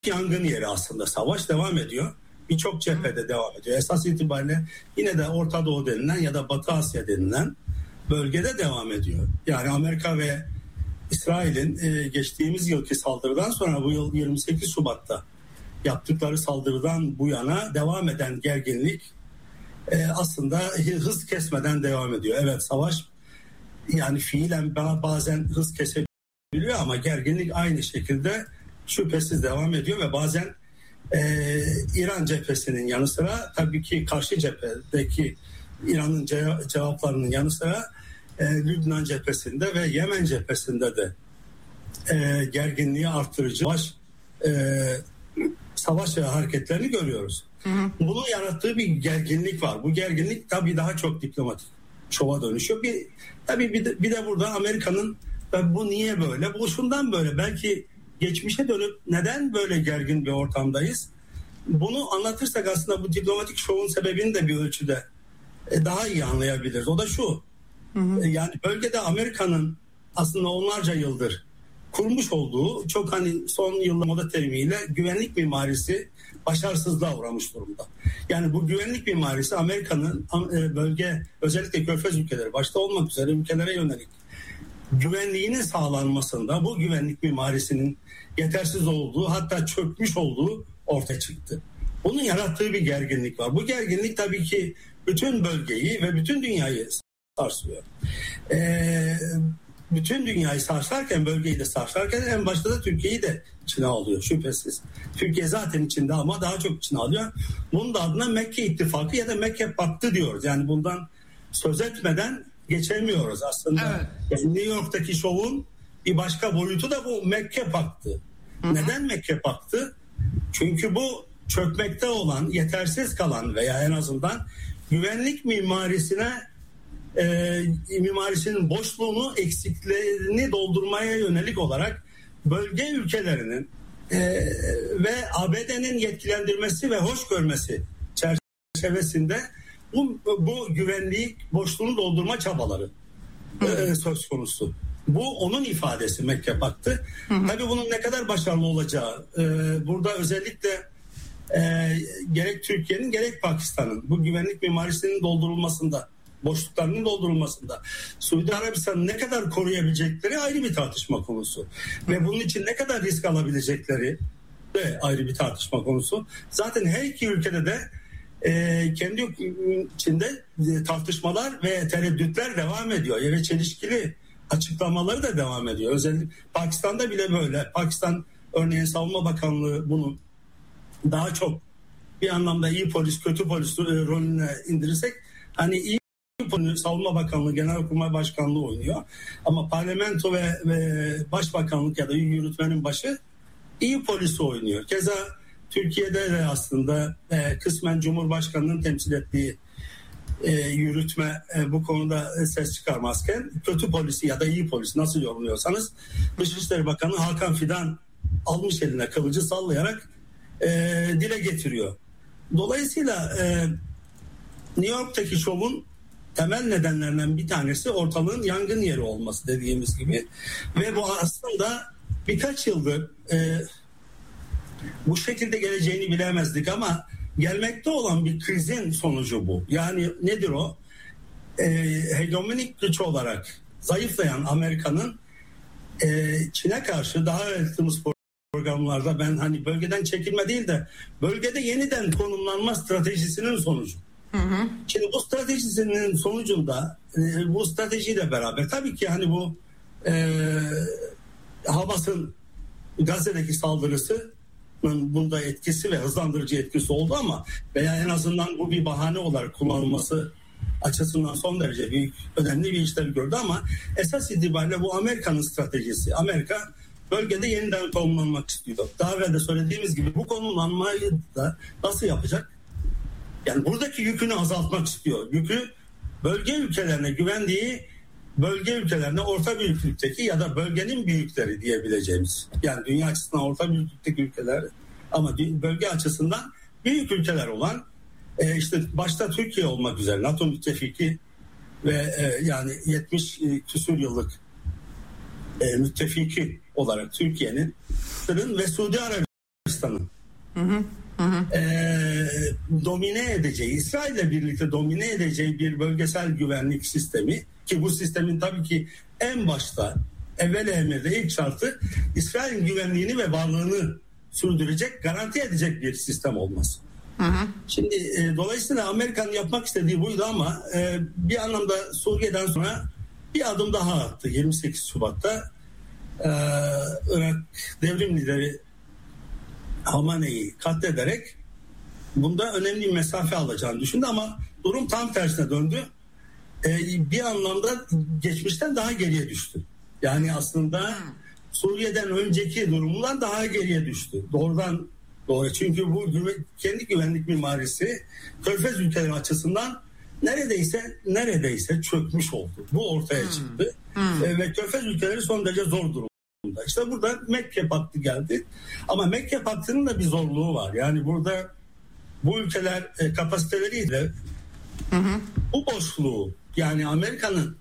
yangın yeri aslında. Savaş devam ediyor. Birçok cephede devam ediyor. Esas itibariyle yine de Orta Doğu denilen ya da Batı Asya denilen bölgede devam ediyor. Yani Amerika ve İsrail'in geçtiğimiz yılki saldırıdan sonra bu yıl 28 Şubat'ta yaptıkları saldırıdan bu yana devam eden gerginlik aslında hız kesmeden devam ediyor. Evet, savaş yani fiilen bazen hız kesebiliyor ama gerginlik aynı şekilde şüphesiz devam ediyor ve bazen İran cephesinin yanı sıra tabii ki karşı cephedeki İran'ın cevaplarının yanı sıra Lübnan cephesinde ve Yemen cephesinde de gerginliği artırıcı savaş hareketlerini görüyoruz. Bunun yarattığı bir gerginlik var. Bu gerginlik tabii daha çok diplomatik şova dönüşüyor. Bir de burada Amerika'nın bu niye böyle? Bu şundan böyle. Belki geçmişe dönüp neden böyle gergin bir ortamdayız? Bunu anlatırsak aslında bu diplomatik şovun sebebini de bir ölçüde daha iyi anlayabiliriz. O da şu. Yani bölgede Amerika'nın aslında onlarca yıldır kurmuş olduğu çok son yıllar moda terimiyle güvenlik mimarisi başarısızlığa uğramış durumda. Yani bu güvenlik mimarisi Amerika'nın bölge özellikle Körfez ülkeleri başta olmak üzere ülkelere yönelik güvenliğinin sağlanmasında bu güvenlik mimarisinin yetersiz olduğu hatta çökmüş olduğu ortaya çıktı. Bunun yarattığı bir gerginlik var. Bu gerginlik tabii ki bütün bölgeyi ve bütün dünyayı sarsıyor. Bütün dünyayı sarsarken, bölgeyi de sarsarken en başta da Türkiye'yi de içine alıyor şüphesiz. Türkiye zaten içinde ama daha çok içine alıyor. Bunun da adına Mekke İttifakı ya da Mekke Paktı diyoruz. Yani bundan söz etmeden geçemiyoruz aslında. Evet. Yani New York'taki şovun bir başka boyutu da bu Mekke Paktı. Neden Mekke Paktı? Çünkü bu çökmekte olan, yetersiz kalan veya en azından güvenlik mimarisinin boşluğunu, eksiklerini doldurmaya yönelik olarak bölge ülkelerinin ve ABD'nin yetkilendirmesi ve hoş görmesi çerçevesinde bu güvenlik boşluğunu doldurma çabaları söz konusu. Bu onun ifadesi Mekke Paktı. Tabii bunun ne kadar başarılı olacağı burada özellikle gerek Türkiye'nin gerek Pakistan'ın bu güvenlik mimarisinin doldurulmasında, boşluklarının doldurulmasında Suudi Arabistan'ı ne kadar koruyabilecekleri ayrı bir tartışma konusu. Ve bunun için ne kadar risk alabilecekleri de ayrı bir tartışma konusu. Zaten her iki ülkede de kendi içinde tartışmalar ve tereddütler devam ediyor. Ve çelişkili açıklamaları da devam ediyor. Özellikle Pakistan'da bile böyle. Pakistan örneğin Savunma Bakanlığı bunun daha çok bir anlamda iyi polis kötü polis rolüne indirirsek hani iyi polis Savunma Bakanlığı Genelkurmay Başkanlığı oynuyor. Ama parlamento ve başbakanlık ya da yürütmenin başı iyi polisi oynuyor. Keza Türkiye'de de aslında kısmen Cumhurbaşkanı'nın temsil ettiği yürütme bu konuda ses çıkarmazken kötü polisi ya da iyi polisi nasıl yorumluyorsanız Dışişleri Bakanı Hakan Fidan almış eline kılıcı sallayarak dile getiriyor. Dolayısıyla New York'taki şovun temel nedenlerinden bir tanesi ortalığın yangın yeri olması dediğimiz gibi ve bu aslında birkaç yıldır bu şekilde geleceğini bilemezdik ama gelmekte olan bir krizin sonucu bu. Yani nedir o? Hegemonik güç olarak zayıflayan Amerika'nın Çin'e karşı daha yaptığımız programlarda ben hani bölgeden çekilme değil de bölgede yeniden konumlanma stratejisinin sonucu. Şimdi bu stratejisinin sonucunda bu stratejiyle beraber tabii ki hani bu Hamas'ın Gazze'deki saldırısı bunda etkisi ve hızlandırıcı etkisi oldu ama veya en azından bu bir bahane olarak kullanılması açısından son derece büyük, önemli bir işler gördü ama esas itibariyle bu Amerika'nın stratejisi. Amerika bölgede yeniden konumlanmak istiyor. Daha evvel de söylediğimiz gibi bu konumlanmayı da nasıl yapacak? Yani buradaki yükünü azaltmak istiyor. Yükü bölge ülkelerine güvendiği bölge ülkelerine orta büyüklükteki ya da bölgenin büyükleri diyebileceğimiz. Yani dünya açısından orta büyüklükteki ülkeler ama bölge açısından büyük ülkeler olan işte başta Türkiye olmak üzere NATO müttefiki ve yani 70 küsur yıllık müttefiki olarak Türkiye'nin ve Suudi Yunanistan'ın domine edeceği, İsrail'le birlikte domine edeceği bir bölgesel güvenlik sistemi, ki bu sistemin tabii ki en başta evvel emirde ilk şartı İsrail'in güvenliğini ve varlığını sürdürecek, garanti edecek bir sistem olması. Şimdi dolayısıyla Amerika'nın yapmak istediği buydu ama bir anlamda Suriye'den sonra bir adım daha attı. 28 Şubat'ta Irak devrim lideri Hamane'yi katlederek bunda önemli bir mesafe alacağını düşündü ama durum tam tersine döndü. Bir anlamda geçmişten daha geriye düştü. Yani aslında Suriye'den önceki durumlar daha geriye düştü. Doğrudan doğru. Çünkü bu kendi güvenlik mimarisi Körfez ülkeleri açısından neredeyse çökmüş oldu. Bu ortaya çıktı. Ve Körfez ülkeleri son derece zor durumda. İşte burada Mekke Paktı geldi. Ama Mekke Paktı'nın da bir zorluğu var. Yani burada bu ülkeler kapasiteleriyle bu boşluğu, yani Amerika'nın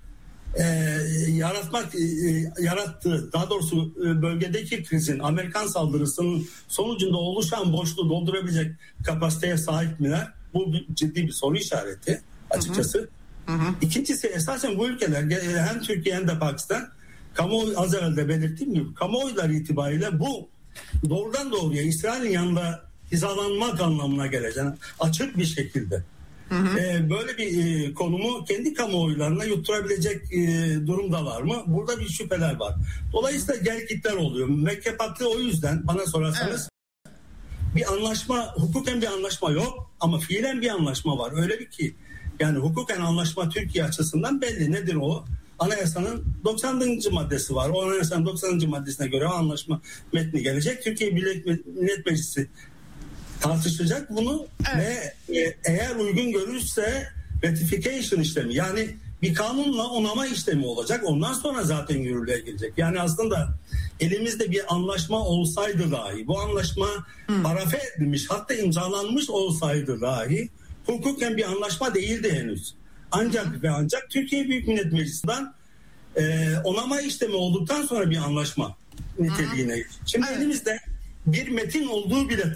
yarattığı, daha doğrusu bölgedeki krizin, Amerikan saldırısının sonucunda oluşan boşluğu doldurabilecek kapasiteye sahip miler? Bu ciddi bir soru işareti açıkçası. İkincisi, esasen bu ülkeler hem Türkiye hem de Pakistan, kamuoyu, az evvel de belirttiğim gibi kamuoyları itibariyle bu doğrudan doğruya İsrail'in yanında hizalanmak anlamına gelecek açık bir şekilde. Böyle bir konumu kendi kamuoylarına yutturabilecek durumdalar mı? Burada bir şüpheler var. Dolayısıyla gelgitler oluyor. Mekke Paktı o yüzden bana sorarsanız bir anlaşma, hukuken bir anlaşma yok ama fiilen bir anlaşma var. Öyle bir ki yani hukuken anlaşma Türkiye açısından belli. Nedir o? Anayasanın 90. maddesi var. O anayasanın 90. maddesine göre o anlaşma metni gelecek. Türkiye Millet Meclisi tartışacak bunu ve eğer uygun görürse ratification işlemi, yani bir kanunla onama işlemi olacak. Ondan sonra zaten yürürlüğe girecek. Yani aslında elimizde bir anlaşma olsaydı dahi, bu anlaşma parafe edilmiş, hatta imzalanmış olsaydı dahi hukuken bir anlaşma değildi henüz. Ancak ve ancak Türkiye Büyük Millet Meclisi'nden onama işlemi olduktan sonra bir anlaşma niteliğine. Şimdi elimizde bir metin olduğu bile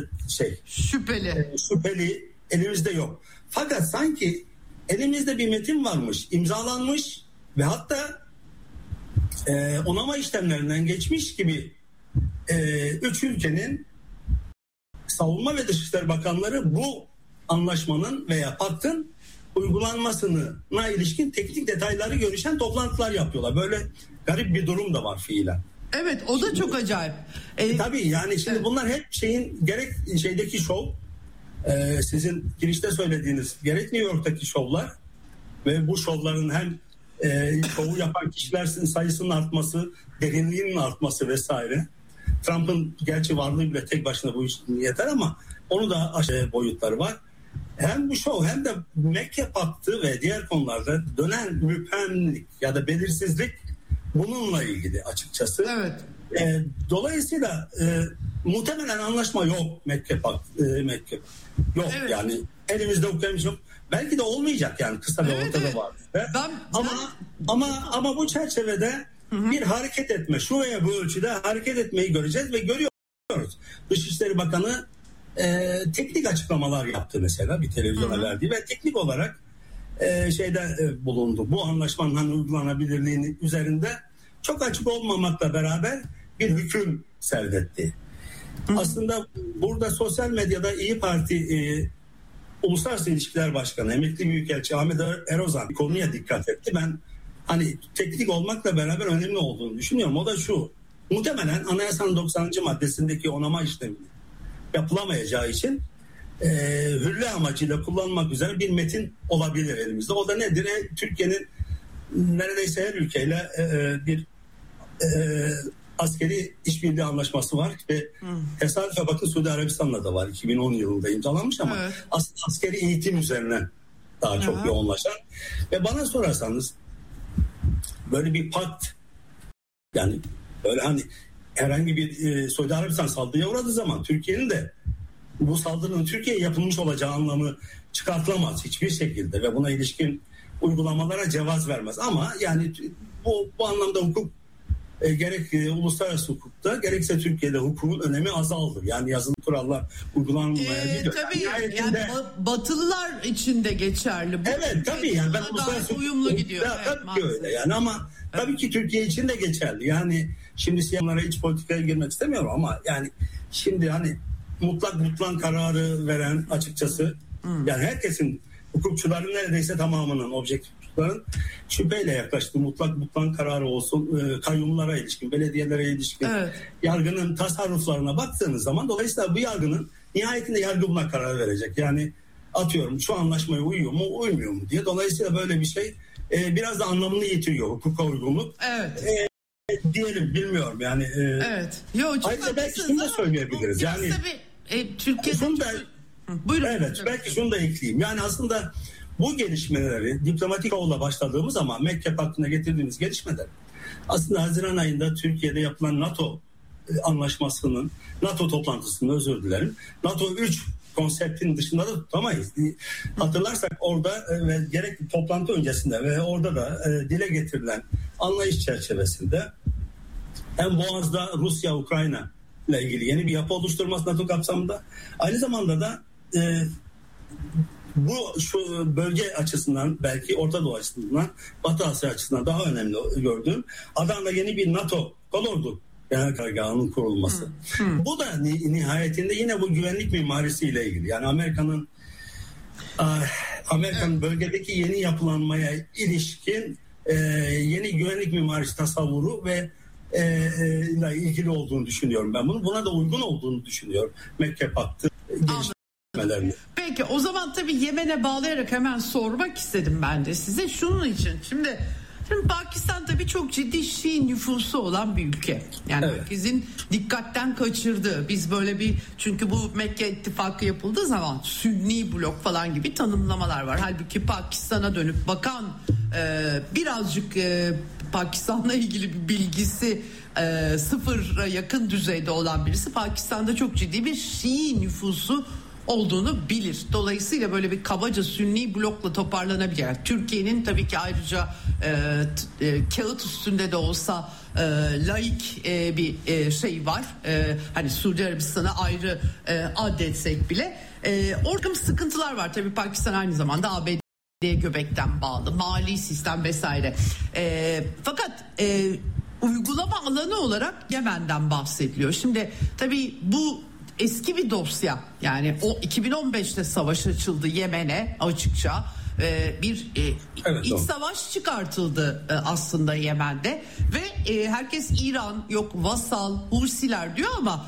şüpheli elimizde yok. Fakat sanki elimizde bir metin varmış, imzalanmış ve hatta onama işlemlerinden geçmiş gibi 3 ülkenin savunma ve dışişleri bakanları bu anlaşmanın veya paktın uygulanmasına ilişkin teknik detayları görüşen toplantılar yapıyorlar. Böyle garip bir durum da var fiilen. Evet, o da çok acayip. Tabii yani şimdi bunlar hep gerek şeydeki şov, sizin girişte söylediğiniz, gerek New York'taki şovlar ve bu şovların hem şovu yapan kişilerin sayısının artması, derinliğinin artması vesaire. Trump'ın gerçi varlığı bile tek başına bu iş yeter ama onu da aşağı boyutları var. Hem bu şov hem de Mekke Paktı ve diğer konularda dönen müphemlik ya da belirsizlik bununla ilgili açıkçası. Evet. Dolayısıyla muhtemelen anlaşma yok Mekke yok yani elimizde okuyamış yok. Belki de olmayacak yani kısa ve ortada var. Ama bu çerçevede bir hareket etme, şu veya bu ölçüde hareket etmeyi göreceğiz ve görüyoruz. Dışişleri Bakanı teknik açıklamalar yaptı mesela bir televizyona verdiği ve teknik olarak bulundu. Bu anlaşmanın uygulanabilirliğinin üzerinde çok açık olmamakla beraber bir hüküm serdetti. Aslında burada sosyal medyada İYİ Parti Uluslararası İlişkiler Başkanı, emekli Büyükelçi Ahmet Erozan konuya dikkat etti. Ben teknik olmakla beraber önemli olduğunu düşünüyorum. O da şu: muhtemelen Anayasanın 90. maddesindeki onama işlemi yapılamayacağı için hürle amacıyla kullanmak üzere bir metin olabilir elimizde. O da nedir? Türkiye'nin neredeyse her ülkeyle bir askeri işbirliği anlaşması var ve tesadüfe bakın Suudi Arabistan'la da var. 2010 yılında imzalanmış ama aslında askeri eğitim üzerine daha çok yoğunlaşan ve bana sorarsanız böyle bir pakt, yani böyle herhangi bir Suudi Arabistan saldırıya uğradığı zaman Türkiye'nin de bu saldırının Türkiye'ye yapılmış olacağı anlamı çıkartılamaz hiçbir şekilde ve buna ilişkin uygulamalara cevaz vermez. Ama yani bu anlamda hukuk gerek uluslararası hukukta gerekse Türkiye'de hukukun önemi azaldı. Yani yazılı kurallar uygulanmaya gidiyor. Tabii yani Batılılar için de geçerli. Bu evet tabii yani ben uluslararası uyumlu gidiyor. Tabii ki öyle yani ama tabii ki Türkiye için de geçerli. Yani şimdi siyahlara iç politikaya girmek istemiyorum ama yani şimdi hani mutlak kararı veren açıkçası yani herkesin hukukçuların neredeyse tamamının objektifçilerin şüpheyle yaklaştığı mutlak kararı olsun kayyumlara ilişkin, belediyelere ilişkin yargının tasarruflarına baktığınız zaman dolayısıyla bu yargının nihayetinde yargı buna karar verecek. Yani atıyorum şu anlaşmaya uyuyor mu uymuyor mu diye. Dolayısıyla böyle bir şey biraz da anlamını yitiriyor hukuka uygunluk. Evet. Diyelim bilmiyorum yani. Evet. Ayrıca belki şunu da söyleyebiliriz. Yani Türkiye'de buyurun. Evet belki şunu da ekleyeyim. Yani aslında bu gelişmeleri diplomatik yolla başladığımız zaman Mekke Paktı'na getirdiğimiz gelişmeler aslında Haziran ayında Türkiye'de yapılan NATO anlaşmasının NATO toplantısının özür dilerim. NATO 3 konseptin dışında da tutamayız. Hatırlarsak orada ve gerek toplantı öncesinde ve orada da dile getirilen anlayış çerçevesinde hem Boğaz'da Rusya-Ukrayna ile ilgili yeni bir yapı oluşturması NATO kapsamında aynı zamanda da bu şu bölge açısından belki Orta Doğu açısından Batı Asya açısından daha önemli gördüğüm Adana'da yeni bir NATO kolordu genel karargahının kurulması. Bu da nihayetinde yine bu güvenlik mimarisiyle ilgili. Yani Amerika'nın bölgedeki yeni yapılanmaya ilişkin yeni güvenlik mimarisi tasavvuru ve ile ilgili olduğunu düşünüyorum ben bunu. Buna da uygun olduğunu düşünüyorum. Mekke Paktı gelişmelerini. Peki o zaman tabii Yemen'e bağlayarak hemen sormak istedim ben de size şunun için. Şimdi Pakistan tabii çok ciddi Şii nüfusu olan bir ülke. Yani herkesin dikkatten kaçırdığı. Biz böyle bir çünkü bu Mekke ittifakı yapıldığı zaman Sünni blok falan gibi tanımlamalar var. Halbuki Pakistan'a dönüp bakan birazcık Pakistan'la ilgili bir bilgisi sıfıra yakın düzeyde olan birisi Pakistan'da çok ciddi bir Şii nüfusu olduğunu bilir. Dolayısıyla böyle bir kabaca Sünni blokla toparlanabilir. Yani Türkiye'nin tabii ki ayrıca kağıt üstünde de olsa laik bir şey var. Hani Suudi Arabistan'a ayrı addetsek bile orada sıkıntılar var. Tabii Pakistan aynı zamanda ABD'ye göbekten bağlı. Mali sistem vesaire. Fakat uygulama alanı olarak Yemen'den bahsediliyor. Şimdi tabii bu eski bir dosya. Yani o 2015'te savaş açıldı Yemen'e açıkça. Bir iç savaş çıkartıldı aslında Yemen'de ve herkes İran yok Vasal Husiler diyor ama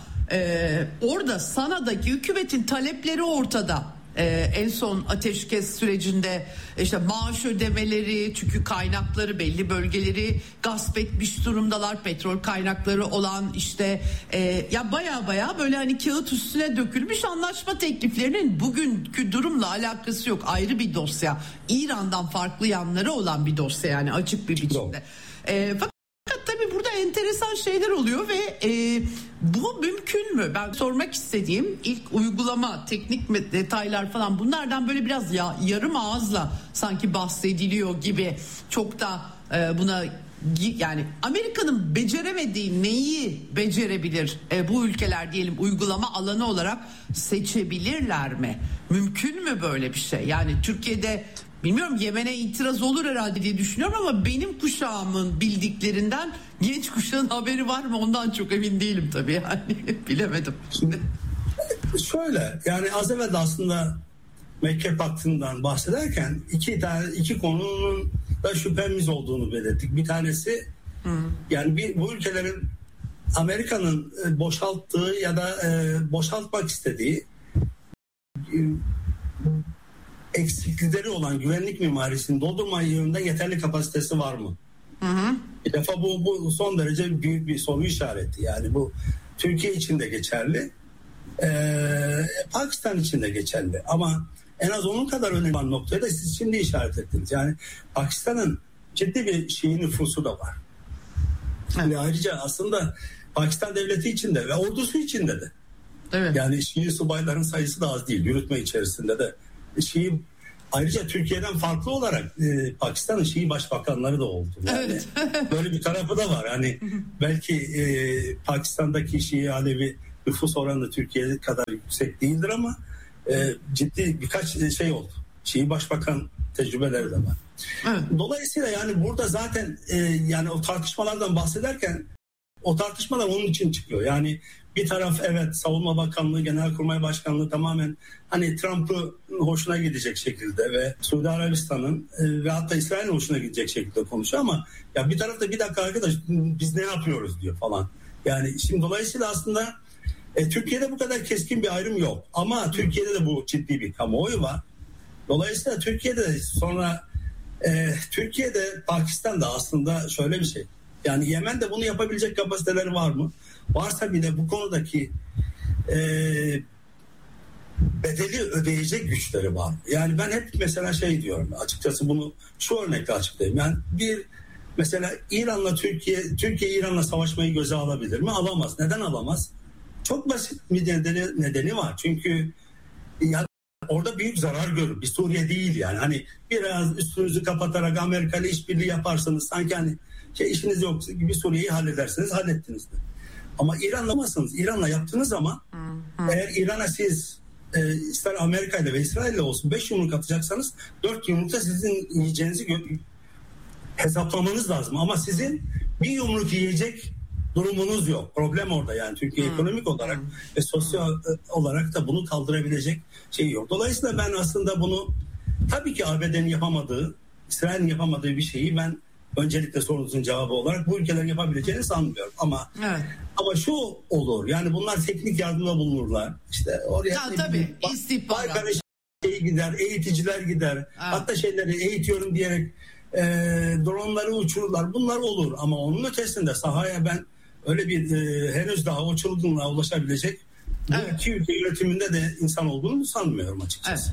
orada Sana'daki hükümetin talepleri ortada. En son ateşkes sürecinde işte maaş ödemeleri çünkü kaynakları belli bölgeleri gasp etmiş durumdalar, petrol kaynakları olan işte ya baya böyle hani kağıt üstüne dökülmüş anlaşma tekliflerinin bugünkü durumla alakası yok, ayrı bir dosya, İran'dan farklı yanları olan bir dosya yani açık bir biçimde. Fakat tabii burada enteresan şeyler oluyor ve bu mümkün mü? Ben sormak istediğim ilk uygulama, teknik detaylar falan bunlardan böyle biraz yarım ağızla sanki bahsediliyor gibi, çok da buna yani Amerika'nın beceremediği neyi becerebilir bu ülkeler diyelim uygulama alanı olarak seçebilirler mi? Mümkün mü böyle bir şey? Yani Türkiye'de bilmiyorum, Yemen'e itiraz olur herhalde diye düşünüyorum ama benim kuşağımın bildiklerinden genç kuşağın haberi var mı ondan çok emin değilim tabii yani bilemedim. Şöyle yani az evvel de aslında Mekke Paktı'ndan bahsederken iki konunun da şüphemiz olduğunu belirttik. Bir tanesi yani bu ülkelerin Amerika'nın boşalttığı ya da boşaltmak istediği eksiklikleri olan güvenlik mimarisini doldurma yönünde yeterli kapasitesi var mı? Bir defa bu son derece büyük bir soru işareti. Yani bu Türkiye için de geçerli, Pakistan için de geçerli. Ama en az onun kadar önemli olan noktayı da siz şimdi işaret ettiniz. Yani Pakistan'ın ciddi bir Şii nüfusu da var. Yani ayrıca aslında Pakistan devleti içinde ve ordusu içinde de. Evet. Yani Şii subayların sayısı da az değil. Yürütme içerisinde de Şii Ayrıca Türkiye'den farklı olarak Pakistan'ın Şii başbakanları da oldu. Yani evet. Böyle bir tarafı da var. Hani belki Pakistan'daki Şii Alevi nüfus oranı Türkiye kadar yüksek değildir ama ciddi birkaç şey oldu. Şii başbakan tecrübeleri de var. Evet. Dolayısıyla yani burada zaten yani o tartışmalardan bahsederken o tartışmalar onun için çıkıyor. Yani bir taraf evet Savunma Bakanlığı, Genelkurmay Başkanlığı tamamen hani Trump'ı hoşuna gidecek şekilde ve Suudi Arabistan'ın ve hatta İsrail'in hoşuna gidecek şekilde konuşuyor ama ya bir tarafta bir dakika arkadaş biz ne yapıyoruz diyor falan. Yani şimdi dolayısıyla aslında Türkiye'de bu kadar keskin bir ayrım yok ama Türkiye'de de bu ciddi bir kamuoyu var. Dolayısıyla Türkiye'de sonra Türkiye'de Pakistan'da aslında şöyle bir şey. Yani Yemen'de bunu yapabilecek kapasiteleri var mı? Varsa bile bu konudaki bedeli ödeyecek güçleri var. Yani ben hep mesela şey diyorum açıkçası bunu şu örnekle açıklayayım. Yani mesela İran'la Türkiye İran'la savaşmayı göze alabilir mi? Alamaz. Neden alamaz? Çok basit bir nedeni var. Çünkü yani orada büyük zarar görür. Bir Suriye değil yani. Hani biraz üstünüzü kapatarak Amerika ile işbirliği yaparsanız sanki hani işiniz yok gibi Suriye'yi halledersiniz, hallettiniz de. Ama İran'lamasınız. İran'la yaptığınız zaman eğer İran'a siz ister Amerika ile ve İsrail ile olsun 5 yumruk atacaksanız 4 yumrukta sizin yiyeceğinizi hesaplamanız lazım. Ama sizin bir yumruk yiyecek durumunuz yok. Problem orada yani. Türkiye ekonomik olarak ve sosyal olarak da bunu kaldırabilecek şey yok. Dolayısıyla ben aslında bunu tabii ki ABD'nin yapamadığı, İsrail'in yapamadığı bir şeyi ben öncelikle sorunuzun cevabı olarak bu ülkelerin yapabileceğini sanmıyorum. Ama şu olur. Yani bunlar teknik yardımda bulunurlar. İşte oraya tabii istihbarat gider, eğiticiler gider. Hatta şeyleri eğitiyorum diyerek dronları uçururlar. Bunlar olur ama onun ötesinde sahaya ben öyle bir henüz daha o çılgınlığa ulaşabilecek bu iki ülke yönetiminde de insan olduğunu sanmıyorum açıkçası.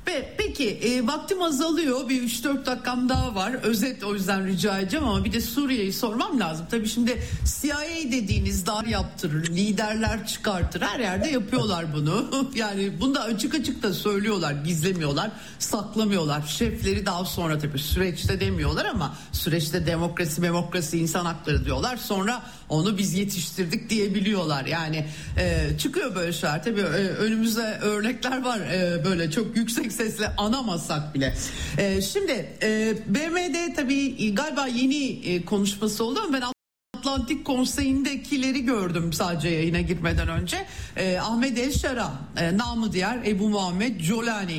Peki vaktim azalıyor. Bir 3-4 dakikam daha var. Özet o yüzden rica edeceğim ama bir de Suriye'yi sormam lazım. Tabii şimdi CIA dediğiniz dar yaptırır, liderler çıkartır. Her yerde yapıyorlar bunu. Yani bunu da açık da söylüyorlar, gizlemiyorlar, saklamıyorlar. Şefleri daha sonra tabii süreçte demiyorlar ama süreçte demokrasi, insan hakları diyorlar. Sonra onu biz yetiştirdik diyebiliyorlar. Yani çıkıyor böyle şeyler. Tabii önümüzde örnekler var. Böyle çok yüksek sesle anamasak bile. Şimdi BM'de tabii galiba yeni konuşması oldu ama ben Atlantik Konseyi'ndekileri gördüm sadece yayına girmeden önce. Ahmet El-Şara, namı diğer Ebu Muhammed Jolani.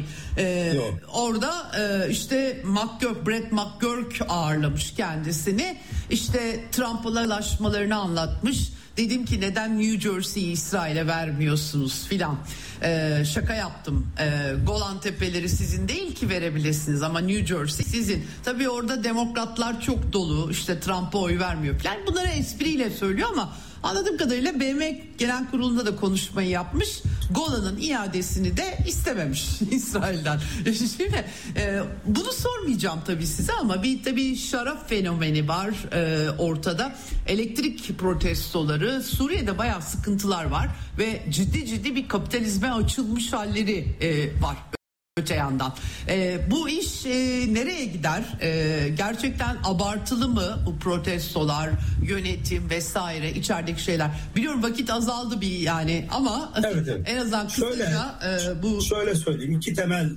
Orada işte Brett McGurk ağırlamış kendisini. İşte Trump'laşmalarını anlatmış. Dedim ki neden New Jersey'yi İsrail'e vermiyorsunuz filan. Şaka yaptım. Golan Tepeleri sizin değil ki verebilirsiniz ama New Jersey sizin. Tabii orada demokratlar çok dolu. İşte Trump'a oy vermiyor filan. Bunları espriyle söylüyor ama anladığım kadarıyla BM Genel Kurulu'nda da konuşmayı yapmış. Golan'ın iadesini de istememiş İsrail'den. Şimdi bunu sormayacağım tabii size ama bir tabii şarap fenomeni var ortada. Elektrik protestoları, Suriye'de bayağı sıkıntılar var ve ciddi bir kapitalizme açılmış halleri var. Öte yandan bu iş nereye gider? Gerçekten abartılı mı bu protestolar, yönetim vesaire içerideki şeyler? Biliyorum vakit azaldı bir yani ama evet. En azından kısaca bu. Şöyle söyleyeyim, iki temel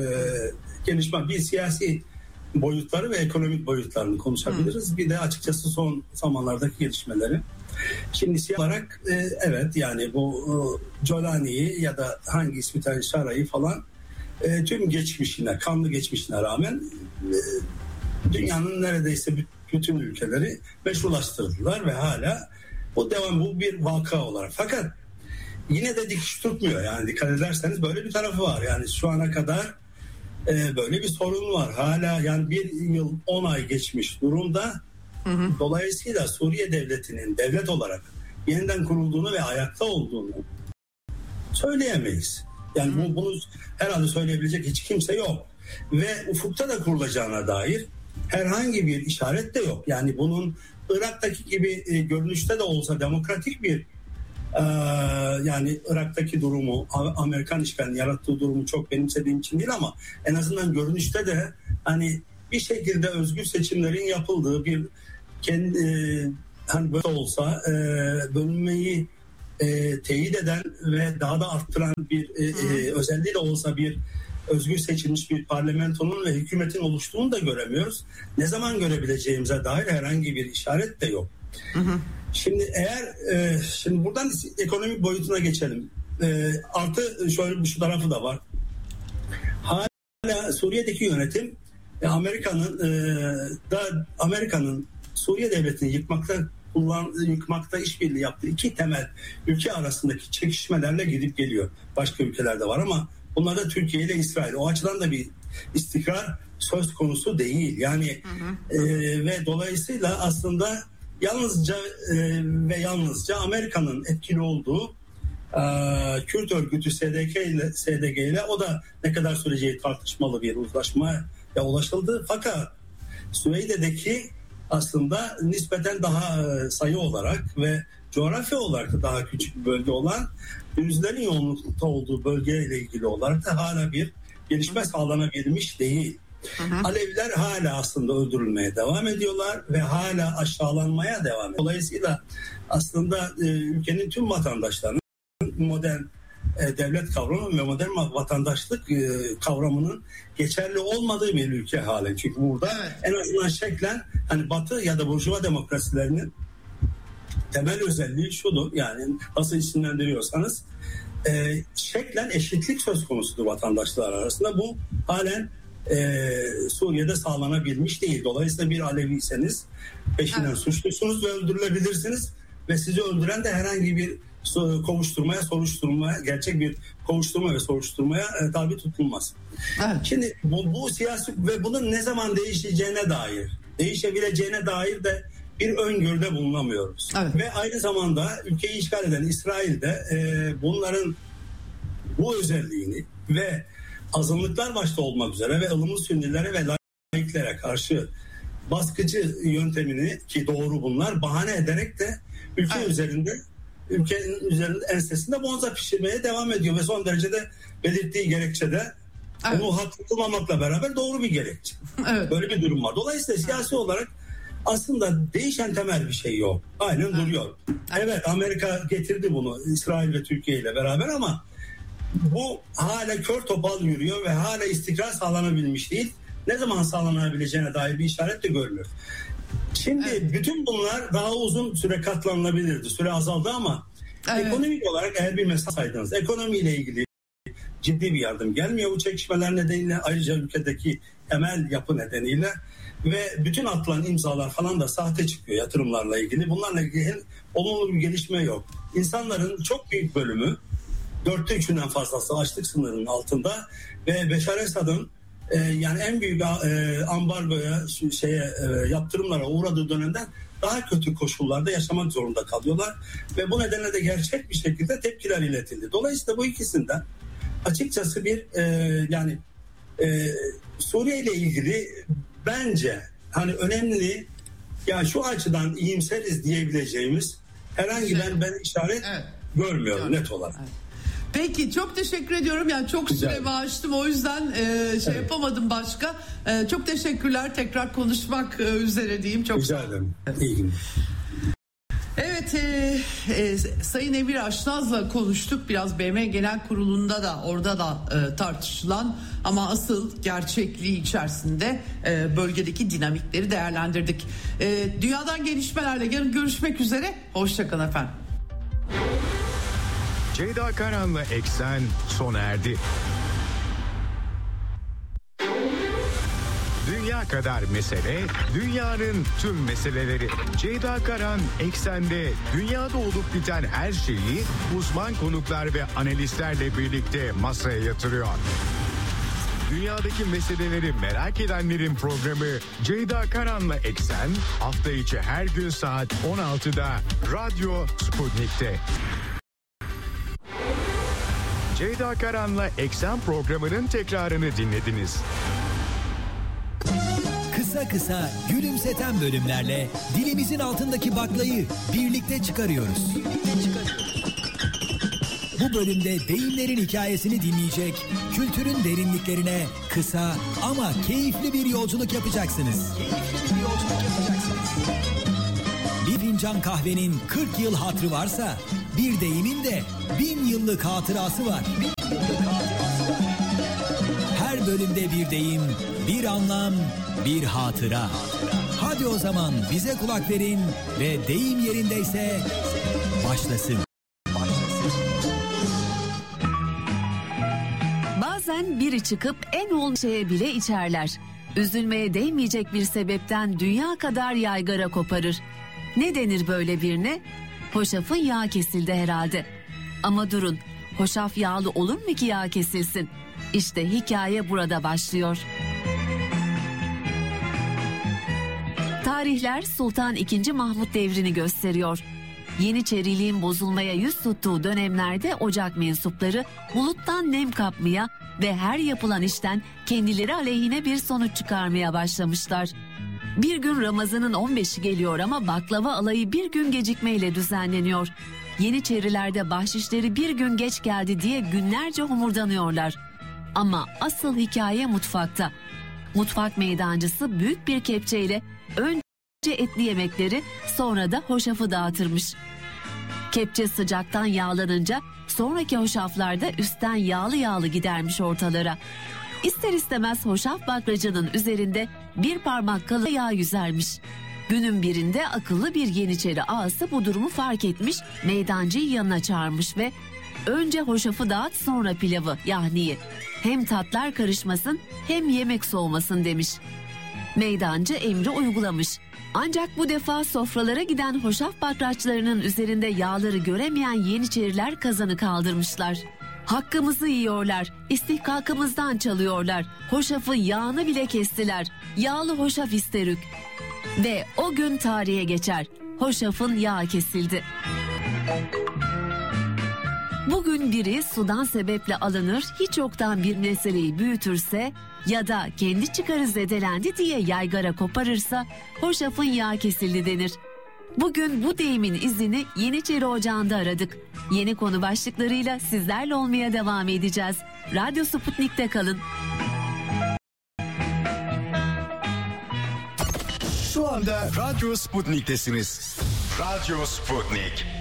gelişme, bir siyasi boyutları ve ekonomik boyutlarını konuşabiliriz. Bir de açıkçası son zamanlardaki gelişmeleri. Şimdi siyasi olarak evet yani bu Jolani'yi ya da hangi ismi Şara'yı falan tüm geçmişine, kanlı geçmişine rağmen dünyanın neredeyse bütün ülkeleri meşrulaştırdılar ve hala bu bir vaka olarak. Fakat yine de dikiş tutmuyor. Yani dikkat ederseniz böyle bir tarafı var. Yani şu ana kadar böyle bir sorun var. Hala yani 1 yıl 10 ay geçmiş durumda. Dolayısıyla Suriye devletinin devlet olarak yeniden kurulduğunu ve ayakta olduğunu söyleyemeyiz. Yani bunu herhalde söyleyebilecek hiç kimse yok. Ve ufukta da kurulacağına dair herhangi bir işaret de yok. Yani bunun Irak'taki gibi görünüşte de olsa demokratik bir Yani Irak'taki durumu, Amerikan işgalinin yarattığı durumu çok benimsediğim için değil ama en azından görünüşte de hani bir şekilde özgür seçimlerin yapıldığı bir hani böyle olsa bölünmeyi teyit eden ve daha da arttıran bir özelliği de olsa bir özgür seçilmiş bir parlamentonun ve hükümetin oluştuğunu da göremiyoruz. Ne zaman görebileceğimize dair herhangi bir işaret de yok. Şimdi şimdi buradan ekonomik boyutuna geçelim. Artı şöyle şu tarafı da var. Hala Suriye'deki yönetim Amerika'nın Suriye devletini yıkmakta işbirliği yaptığı iki temel ülke arasındaki çekişmelerle gidip geliyor. Başka ülkelerde var ama bunlar da Türkiye ile İsrail. O açıdan da bir istikrar söz konusu değil. Yani ve dolayısıyla aslında yalnızca Amerika'nın etkili olduğu Kürt örgütü SDG ile o da ne kadar süreceği tartışmalı bir uzlaşmaya ulaşıldı. Fakat Süveyde'deki aslında nispeten daha sayı olarak ve coğrafya olarak da daha küçük bir bölge olan Dürüzlerin yoğunlukta olduğu bölgeyle ilgili olarak da hala bir gelişme sağlanabilmiş değil. Aleviler hala aslında öldürülmeye devam ediyorlar ve hala aşağılanmaya devam ediyor. Dolayısıyla aslında ülkenin tüm vatandaşlarının modern devlet kavramı ve modern vatandaşlık kavramının geçerli olmadığı bir ülke hali. Çünkü burada en azından şeklen hani Batı ya da Burjuva demokrasilerinin temel özelliği şudur, yani nasıl isimlendiriyorsanız şeklen eşitlik söz konusudur vatandaşlar arasında. Bu halen Suriye'de sağlanabilmiş değil. Dolayısıyla bir Aleviyseniz peşinden suçlusunuz ve öldürülebilirsiniz ve sizi öldüren de herhangi bir soruşturmaya, gerçek bir kovuşturma ve soruşturmaya tabi tutulmaz. Evet. Şimdi bu siyasi ve bunun ne zaman değişebileceğine dair de bir öngörüde bulunamıyoruz. Evet. Ve aynı zamanda ülkeyi işgal eden İsrail'de bunların bu özelliğini ve azınlıklar başta olmak üzere ve ılımlı Sünnilere ve laiklere karşı baskıcı yöntemini, ki doğru bunlar, bahane ederek de ülkenin üzerinde ensesinde bonza pişirmeye devam ediyor ve son derecede belirttiği gerekçe de bunu haklı kılmamakla beraber doğru bir gerekçe. Evet. Böyle bir durum var. Dolayısıyla siyasi olarak aslında değişen temel bir şey yok. Aynen duruyor. Evet, Amerika getirdi bunu İsrail ve Türkiye ile beraber ama bu hala kör topal yürüyor ve hala istikrar sağlanabilmiş değil. Ne zaman sağlanabileceğine dair bir işaret de görmüyor. Şimdi bütün bunlar daha uzun süre katlanılabilirdi. Süre azaldı ama ekonomik olarak eğer bir mesaj saydınız, ekonomiyle ilgili ciddi bir yardım gelmiyor bu çekişmeler nedeniyle, ayrıca ülkedeki temel yapı nedeniyle ve bütün atılan imzalar falan da sahte çıkıyor yatırımlarla ilgili. Bunlarla ilgili olumlu bir gelişme yok. İnsanların çok büyük bölümü, 3/4'ünden fazlası açlık sınırının altında ve Beşar Esad'ın yani en büyük ambargoya, yaptırımlara uğradığı dönemden daha kötü koşullarda yaşamak zorunda kalıyorlar ve bu nedenle de gerçek bir şekilde tepkiler iletildi. Dolayısıyla bu ikisinden açıkçası bir Suriye ile ilgili bence hani önemli, ya şu açıdan iyimseriz diyebileceğimiz herhangi ben işaret görmüyorum net olarak. Evet. Peki, çok teşekkür ediyorum. Yani çok süre açtım, o yüzden yapamadım başka. Çok teşekkürler. Tekrar konuşmak üzere diyeyim. Çok rica ederim. İyi günler. Evet, Sayın Emir Aşnaz'la konuştuk. Biraz BM Genel Kurulu'nda da orada da tartışılan ama asıl gerçekliği içerisinde bölgedeki dinamikleri değerlendirdik. Dünyadan gelişmelerle yarın görüşmek üzere. Hoşçakalın efendim. Ceyda Karan'la Eksen sona erdi. Dünya kadar mesele, dünyanın tüm meseleleri. Ceyda Karan Eksen'de dünyada olup biten her şeyi uzman konuklar ve analistlerle birlikte masaya yatırıyor. Dünyadaki meseleleri merak edenlerin programı Ceyda Karan'la Eksen hafta içi her gün saat 16'da Radyo Sputnik'te. Ceyda Karan'la Eksen programının tekrarını dinlediniz. Kısa kısa gülümseten bölümlerle dilimizin altındaki baklayı birlikte çıkarıyoruz. Bu bölümde deyimlerin hikayesini dinleyecek, kültürün derinliklerine kısa ama keyifli bir yolculuk yapacaksınız. Bir fincan kahvenin 40 yıl hatırı varsa, bir deyimin de 1000 yıllık hatırası var. Her bölümde bir deyim, bir anlam, bir hatıra. Hadi o zaman bize kulak verin ve deyim yerindeyse başlasın. Bazen biri çıkıp en olmayan şeye bile içerler. Üzülmeye değmeyecek bir sebepten dünya kadar yaygara koparır. Ne denir böyle birine? Hoşafın yağı kesildi herhalde. Ama durun, hoşaf yağlı olur mu ki yağ kesilsin? İşte hikaye burada başlıyor. Tarihler Sultan II. Mahmut devrini gösteriyor. Yeniçeriliğin bozulmaya yüz tuttuğu dönemlerde ocak mensupları buluttan nem kapmaya ve her yapılan işten kendileri aleyhine bir sonuç çıkarmaya başlamışlar. Bir gün Ramazan'ın 15'i geliyor ama baklava alayı bir gün gecikmeyle düzenleniyor. Yeniçerilerde bahşişleri bir gün geç geldi diye günlerce homurdanıyorlar. Ama asıl hikaye mutfakta. Mutfak meydancısı büyük bir kepçeyle önce etli yemekleri, sonra da hoşafı dağıtırmış. Kepçe sıcaktan yağlanınca sonraki hoşaflar da üstten yağlı yağlı gidermiş ortalara. İster istemez hoşaf bakracının üzerinde bir parmak kalı yağ yüzermiş. Günün birinde akıllı bir Yeniçeri ağası bu durumu fark etmiş, meydancıyı yanına çağırmış ve önce hoşafı dağıt sonra pilavı, yahniyi. Hem tatlar karışmasın hem yemek soğumasın demiş. Meydancı emri uygulamış. Ancak bu defa sofralara giden hoşaf bakraçlarının üzerinde yağları göremeyen Yeniçeriler kazanı kaldırmışlar. Hakkımızı yiyorlar, istihkakımızdan çalıyorlar, hoşafın yağını bile kestiler, yağlı hoşaf isterük. Ve o gün tarihe geçer, hoşafın yağı kesildi. Bugün biri sudan sebeple alınır, hiç yoktan bir meseleyi büyütürse ya da kendi çıkarı zedelendi diye yaygara koparırsa hoşafın yağı kesildi denir. Bugün bu deyimin izini Yeniçeri Ocağı'nda aradık. Yeni konu başlıklarıyla sizlerle olmaya devam edeceğiz. Radyo Sputnik'te kalın. Şu anda Radyo Sputnik'tesiniz. Radyo Sputnik.